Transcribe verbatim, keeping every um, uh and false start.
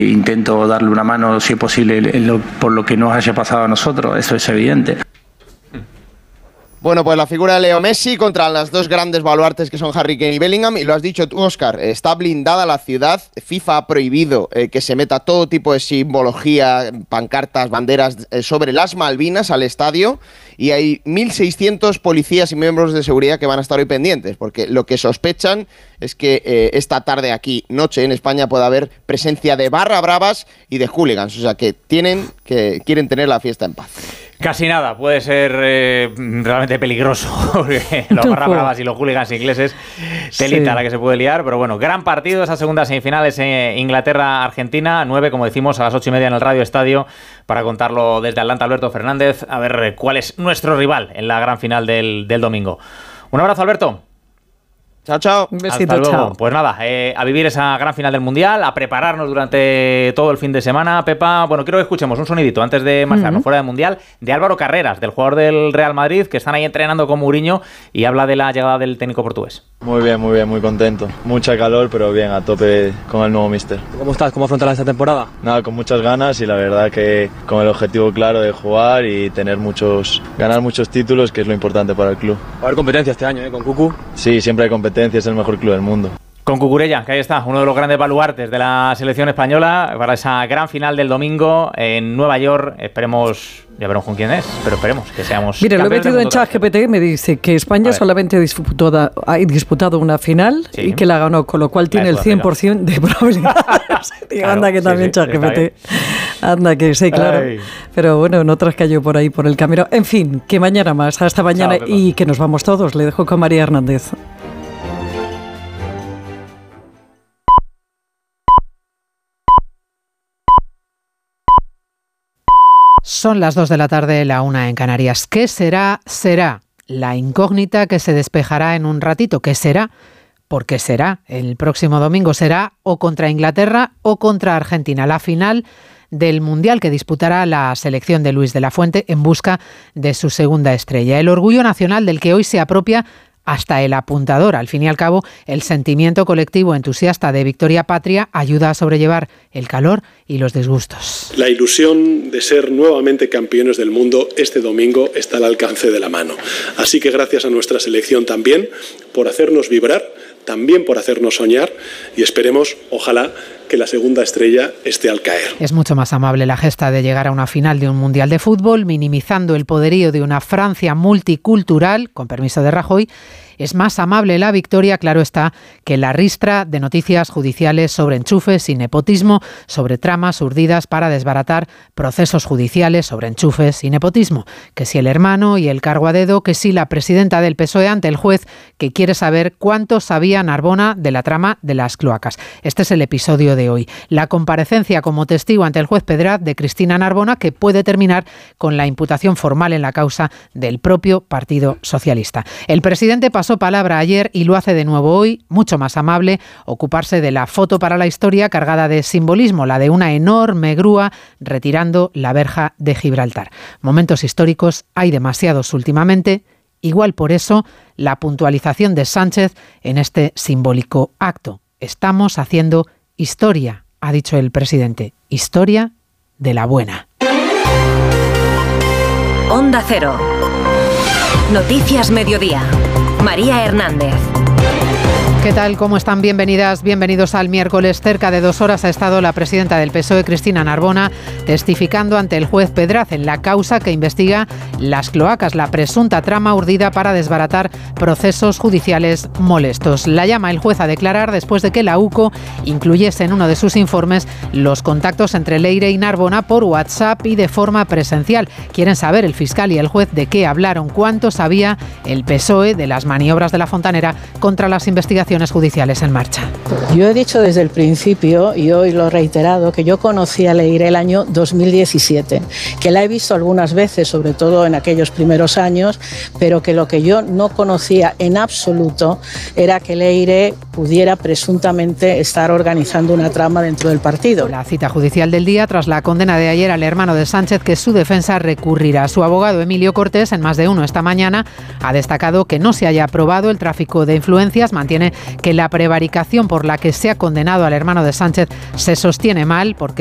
Intento darle una mano, si es posible, en lo, por lo que nos haya pasado a nosotros, eso es evidente. Bueno, pues la figura de Leo Messi contra las dos grandes baluartes que son Harry Kane y Bellingham, y lo has dicho tú, Óscar, está blindada la ciudad. FIFA ha prohibido eh, que se meta todo tipo de simbología, pancartas, banderas eh, sobre las Malvinas al estadio, y hay mil seiscientos policías y miembros de seguridad que van a estar hoy pendientes, porque lo que sospechan es que eh, esta tarde aquí, noche en España, puede haber presencia de barra bravas y de hooligans, o sea que tienen que quieren tener la fiesta en paz. Casi nada, puede ser eh, realmente peligroso, porque los barra bravas y los hooligans ingleses, telita sí. La que se puede liar, pero bueno, gran partido, esas segundas semifinales en Inglaterra-Argentina, nueve, como decimos, a las ocho y media en el Radio Estadio, para contarlo desde Atlanta, Alberto Fernández, a ver cuál es nuestro rival en la gran final del, del domingo. Un abrazo, Alberto. Chao, chao. Un besito, Hasta luego. chao. Pues nada, eh, a vivir esa gran final del Mundial, a prepararnos durante todo el fin de semana. Pepa, bueno, quiero que escuchemos un sonidito antes de marcharnos uh-huh. fuera del Mundial de Álvaro Carreras, del jugador del Real Madrid, que están ahí entrenando con Mourinho y habla de la llegada del técnico portugués. Muy bien, muy bien, muy contento. Mucha calor, pero bien, a tope con el nuevo míster. ¿Cómo estás? ¿Cómo afrontas esta temporada? Nada, con muchas ganas y la verdad que con el objetivo claro de jugar y tener muchos, ganar muchos títulos, que es lo importante para el club. Va a haber competencia este año, ¿eh? Con Cucu. Sí, siempre hay competencia, es el mejor club del mundo. Con Cucurella, que ahí está, uno de los grandes baluartes de la selección española para esa gran final del domingo en Nueva York. Esperemos, ya veremos con quién es, pero esperemos que seamos. Mira, lo he metido en ChatGPT y me dice que España solamente disputó, ha disputado una final sí. y que la ganó, con lo cual tiene el cien por ciento de probabilidades. Claro, anda que sí, también sí, ChatGPT. Anda que sí, claro. Ay. Pero bueno, en otras cayó por ahí por el camino. En fin, que mañana más, hasta mañana. Chao, y que nos vamos todos. Le dejo con María Hernández. Son las dos de la tarde, la una en Canarias. ¿Qué será? Será la incógnita que se despejará en un ratito. ¿Qué será? Porque será. El próximo domingo será o contra Inglaterra o contra Argentina. La final del Mundial que disputará la selección de Luis de la Fuente en busca de su segunda estrella. El orgullo nacional del que hoy se apropia hasta el apuntador. Al fin y al cabo, el sentimiento colectivo entusiasta de victoria patria ayuda a sobrellevar el calor y los disgustos. La ilusión de ser nuevamente campeones del mundo este domingo está al alcance de la mano. Así que gracias a nuestra selección también por hacernos vibrar, también por hacernos soñar y esperemos, ojalá, que la segunda estrella esté al caer. Es mucho más amable la gesta de llegar a una final de un Mundial de Fútbol, minimizando el poderío de una Francia multicultural, con permiso de Rajoy. Es más amable la victoria, claro está, que la ristra de noticias judiciales sobre enchufes y nepotismo, sobre tramas urdidas para desbaratar procesos judiciales sobre enchufes y nepotismo. Que si el hermano y el cargo a dedo, que si la presidenta del P S O E ante el juez que quiere saber cuánto sabía Narbona de la trama de las cloacas. Este es el episodio de hoy. La comparecencia como testigo ante el juez Pedraz de Cristina Narbona, que puede terminar con la imputación formal en la causa del propio Partido Socialista. El presidente pasó palabra ayer y lo hace de nuevo hoy, mucho más amable, ocuparse de la foto para la historia cargada de simbolismo, la de una enorme grúa retirando la verja de Gibraltar. Momentos históricos hay demasiados últimamente, igual por eso la puntualización de Sánchez en este simbólico acto. Estamos haciendo historia, ha dicho el presidente, historia de la buena. Onda Cero. Noticias Mediodía. María Hernández. ¿Qué tal? ¿Cómo están? Bienvenidas, bienvenidos al miércoles. Cerca de dos horas ha estado la presidenta del P S O E, Cristina Narbona, testificando ante el juez Pedraz en la causa que investiga las cloacas, la presunta trama urdida para desbaratar procesos judiciales molestos. La llama el juez a declarar después de que la U C O incluyese en uno de sus informes los contactos entre Leire y Narbona por WhatsApp y de forma presencial. Quieren saber el fiscal y el juez de qué hablaron, cuánto sabía el P S O E de las maniobras de la Fontanera contra las investigaciones judiciales en marcha. Yo he dicho desde el principio, y hoy lo he reiterado, que yo conocí a Leire el año dos mil diecisiete, que la he visto algunas veces, sobre todo en aquellos primeros años, pero que lo que yo no conocía en absoluto era que Leire pudiera presuntamente estar organizando una trama dentro del partido. La cita judicial del día tras la condena de ayer al hermano de Sánchez, que su defensa recurrirá. Su abogado Emilio Cortés, en Más de Uno esta mañana, ha destacado que no se haya aprobado el tráfico de influencias. Mantiene que la prevaricación por la que se ha condenado al hermano de Sánchez se sostiene mal porque